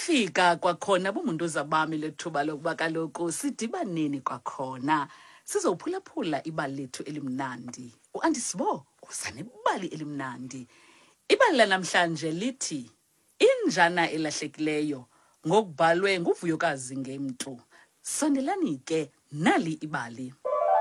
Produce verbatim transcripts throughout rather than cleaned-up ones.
Liyafika kwakhona bumunduza bami lethuba lokuba kaloku sidibaneni kwakhona sizophulaphula ibali lethu elimnandi. uAndisibo uza nebali elimnandi. Ibali lanamhlanje lithi Injana elahlekileyo ngokubhalwe nguVuyokazi Ngemtu. Sondelani ke nali ibali.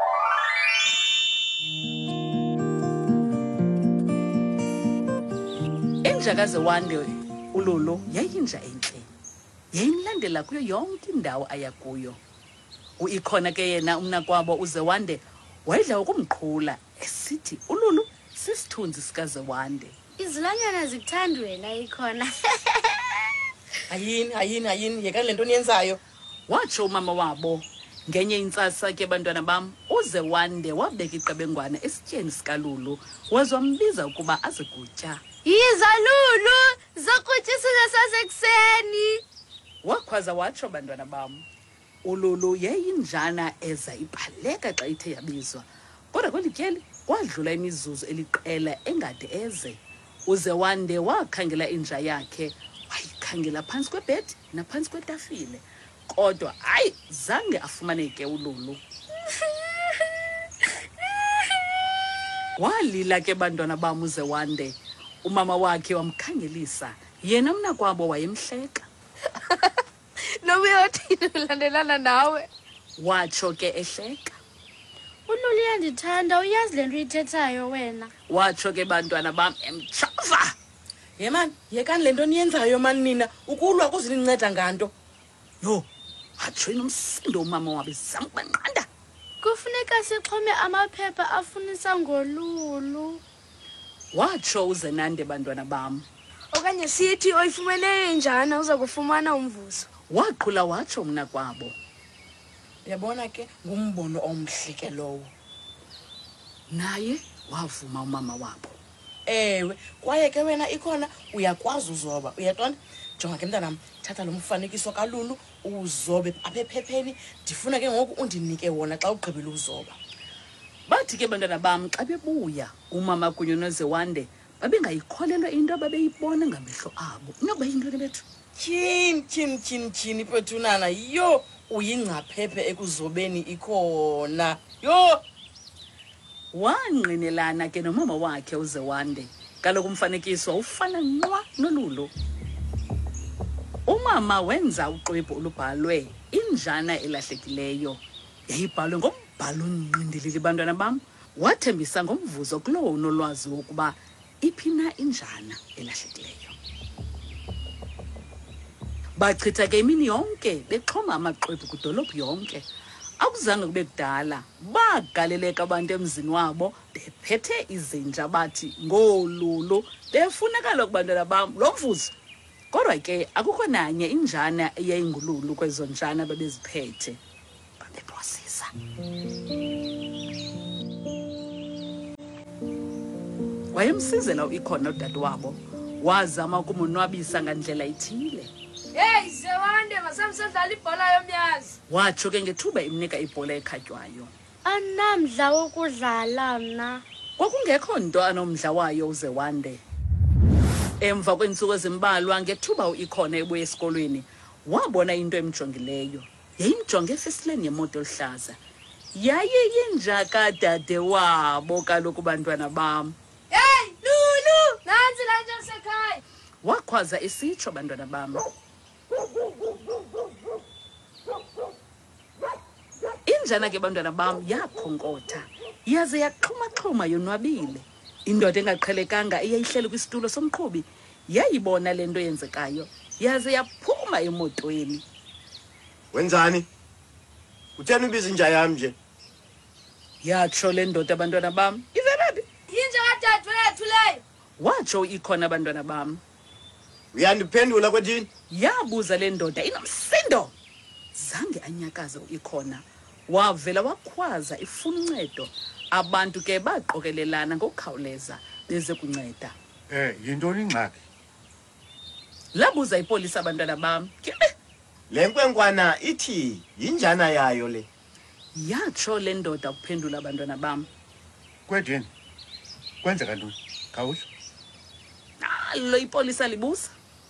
Injakaze wande uLulu yayinja enhle. Yayimlandela kuyo yonke indawo aya kuyo. Uikhona ke yena umnakwabo uZewande wayedla ukumqhula esithi uLulu sisithunzi sikaze wande. Izilwanyana zikuthanda wena ikhona. Ayini ayini ayini yeka lento niyenzayo. Watsho umama wabo ngenye intsasa ke bantwana bam uZewande wabeka iqebengwana esityeni sikaLulu wazwambiza ukuba aze kutya. Yiza Lulu zokutya sisesekuseni. Wakhwaza watsho bantwana bam uLulu yayinjana eza ibhaleka xa ithe yabizwa. Kodwa kwelityeli wadlula imizuzu eliqela engade eze. uZewande wakhangela inja yakhe wayikhangela phantsi kwebhedi naphantsi kwetafile. Kodwa hayi zange afumaneke uLulu. Walila ke bantwana bam uZewande. Umama wakhe wamkhangelisa yena mnakwabo wayemhleka. Nobuyothini ulandelana nawe. Watsho ke ehleka. uLulu uyandithanda uyazi lento uyithethayo wena. Watsho ke bantwana bam emtshava. Ye man yekani lento niyenzayo man nina ukulwa kuzininceda nganto. Yo, watsho inomsindo umama wabe zama ukubanqanda. Kufuneka sixhome amaphepha afunisa ngoLulu. Watsho uZenande bantwana bam. Okanye sithi oyifumene injana uza kufumana umvuzo. Waqhula watsho mnakwabo. Uyabona ke ngumbono omhle ke lowo. Naye wavuma umama wabo. Ewe kwaye ke wena ikhona uyakwazi uzoba. Uyaqonda? Jonga ke mntanami thatha lo mfanekiso kaLulu uzobe apha ephepheni ndifuna ke ngoku undinike wona xa ugqibile uzoba. Bathi ke bantwana bam xa bebuya umama kunye noZewande babengayikholelwa into babeyibona ngamehlo abo. Inokuba yintoni bethu? Tyhini tyhini tyhini tyhini phethunana yo uyingcaphephe ekuzobeni ikhona. Yo Wangqinelana ke nomama wakhe uZewande. Kaloku umfanekiso ufana nqwa noLulu. Umama wenza uxwebhu olubhalwe Injana elahlekileyo. Yayibhalwe ngombhalo onqindilili bantwana bam. Wathembisa ngomvuzo kulowo unolwazi wokuba iphina injana elahlekileyo. Bachitha ke imini yonke bexhoma amaxwebhu kudolophu yonke. Akuzange kube kudala bagaleleka abantu emzini wabo bephethe izinja bathi ngoLulu befuna kaloku bantwana bam lo mvuzo. Kodwa ke akukho nanye injana eyayingululu kwezo njana babeziphethe. Babebosisa. Wayemsizela uIkhona udade wabo. Wazama ukumonwabisa ngandlela ithile. Hey Zewande masamsadlala ibhola yomyazi. Watsho ke ngethuba imnika ibhola ekhatywayo. Anamdla wokudlala mna. Kwakungekho nto anomdla wayo uZewande. Emva kweentsuku ezimbalwa ngethuba uIkhona ebuye esikolweni wabona into emjongileyo. Yayimjonge efestileni yemoto eluhlaza. Yayiyinja kadade wabo kaloku bantwana bam. Hey Lulu nansi la nto sekhaya. Wakhwaza isitsho bantwana bam. Injana ke bantwana bam yakhonkotha yaze yaxhuma-xhuma yonwabile. Indoda engaqhelekanga eyayihleli kwisitulo somqhubi yayibona le nto yenzekayo yaze yaphuma emotweni. Wenzani? Utheni ubiza inja yami nje? Yatsho le ndoda abantwana bam. Ivelaphi? Yinja kadadewethu leyo. Watsho ikhona abantwana bam. Uyandiphendula kwethini? Yabuza le ndoda inomsindo. Zange anyakaze uIkhona. Wavela wakhwaza ifuna uncedo. Abantu ke baqokelelana ngokukhawuleza beze kunceda. Eh yintoni ingxaki? Labuza ipolisa abantwana bam. Le nkwenkwana ithi yinjana yayo le. Yatsho le ndoda ukuphendula abantwana bam. Kwethini? Kwenzeka ntoni? Khawusho. Nalo ipolisa libuza.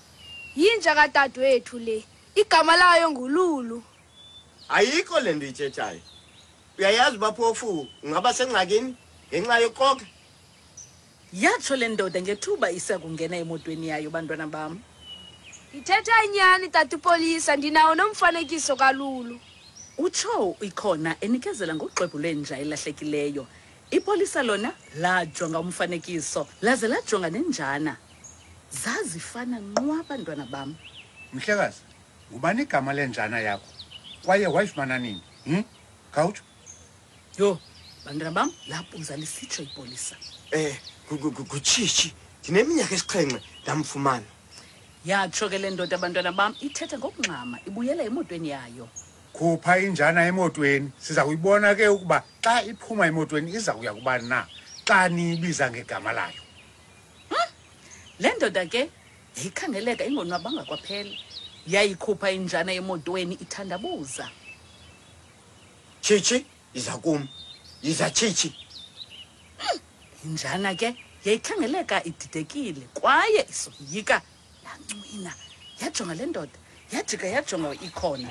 Yinja kadadewethu le. Igama layo nguLulu. Ayikho le nto ithethayo. Uyayazi baphofu ngaba sengxakini ngenxa yoqoqa. Yatsho le ndoda ngethuba isakungena emotweni yayo bantwana bam. Ithetha inyani tata upolisa ndinawo nomfanekiso kaLulu. Utsho ikhona enikezela ngoxwebhu lwenja elahlekileyo. Ipolisa lona lajonga umfanekiso laze lajonga nenjana. Zazifana nqwa bantwana bam. Mhlekazi, ngubani igama lenjana yakho? Kwaye wayifumana nini? Hm? Khawutsho. Yo, bantwana bam, lapho uzalisitsho ipolisa. Eh, kuchichi. Ndineminyaka esixhenxe ndamfumana. Yatsho ke le ndoda abantwana bam ithetha ngokungxama ibuyela emotweni yayo. Khupha injana emotweni. Siza kuyibona ke ukuba xa iphuma emotweni iza kuya kubani na xa niyibiza ngegama layo. Le ndoda ke yayikhangeleka ingonwabanga kwaphela. Yayikhupha injana emotweni ithandabuza. Chichi, iza kum. Iza chichi. Injana ke yayikhangeleka ididekile kwaye isoyika lancwina. Yajonga le ndoda, yajika yajonga ikhona.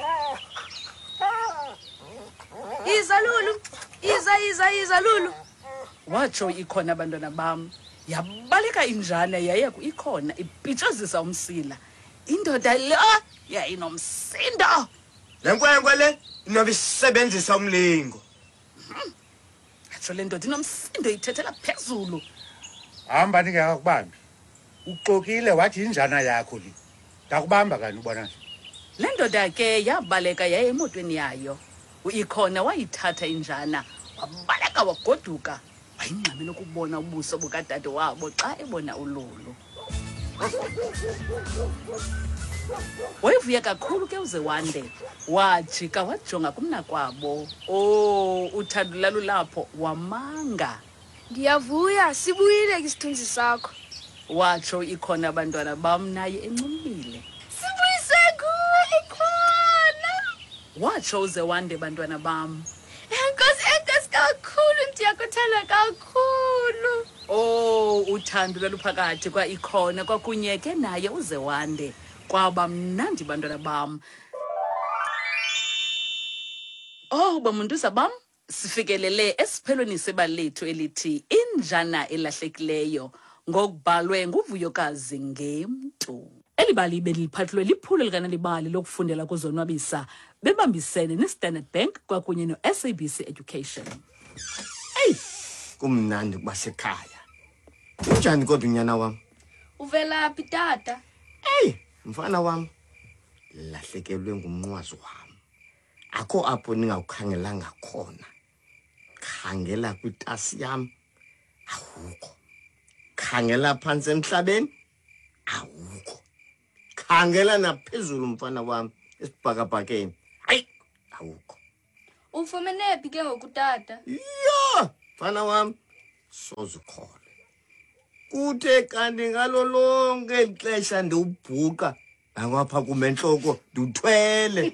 Iza Lulu. Iza iza iza Lulu. Watsho ikhona abantwana bam. Yabaleka injana yaya ku ikhona ipitshozisa umsila. Indoda le yayinomsindo. Lenkwenkwe le inobisebenzisa umlingo. Yatsho le ndoda inomsindo ithethela phezulu. Hamba ningakubambi. Uxokile wathi injana yakho le. Ndakubamba kani ubona nje. Le ndoda ke yabaleka yaya emotweni yayo. Uikhona wayithatha injana wabaleka wagoduka. Wayingxamile ukubona ubuso bukadade wabo xa ebona uLulu. Wayivuya kakhulu ke uZewande. Wajika wajonga kumnakwabo. Oh, uthando lalulapho wamanga. Ndiyavuya sibuyile isithunzi sakho. Watsho ikhona abantwana bam naye encumile. Sibuyise kuwe ikhona. Watsho uZewande bantwana bam. Enkosi enkosi kakhulu ndiyakuthanda kakhulu. Oh, uthando lwaluphakathi kwa ikhona kwakunye ke naye uZewande. Kwaba mnandi bantwana bam. Oh, bamuntuza bam, sifikelele esiphelweni sebalethu elithi injana elahlekileyo ngokubhalwe nguVuyokazi Ngemtu. Elibali beliphathulwe liphulo likanalibali lokufundela kuzonwabisa bebambisene neStandard Bank kwakunye no-S A B C Education. Hey, kumnandi kubasekhaya. Unjani kodwa unyana wam? Uvelaphi tata? Hey, mfana wam. Lahlekelwe ngumnqwazi wam. Akho apho ningawukhangelanga khona. Khangela kwitasi yam. Awukho. Khangela phansi emhlabeni. Awukho. Khangela naphezulu mfana wam esibhakabhakeni. Hayi, awukho. Ufumene phi ke ngokutata? Yo, mfana wam sozukhola. Kuthe kanti ngalo lonke ixesha ndiwubhuqa angapha kumenhloko nduthwele.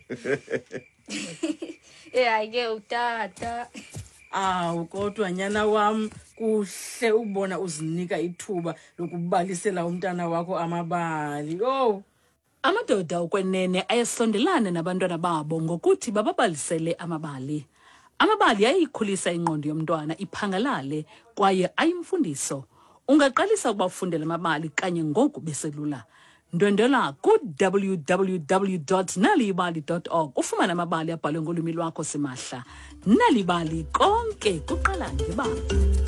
Eh ayike utata. Awu kodwa nyana wam kuhle ubona uzinika ithuba lokubalisela umntana wakho amabali. Oh, Amadoda ukwenene ayesondelana nabantwana babo ngokuthi bababalisele amabali. Amabali ayikhulisa ingqondo yomntwana iphangalale kwaye ayimfundiso. Ungaqalisa ukubafundela amabali kanye ngoku beselula. Ndwendela ku w w w dot nalibali dot org ufumana amabali abhalwe ngolwimi lwakho simahla. Nalibali konke kuqala ngebali.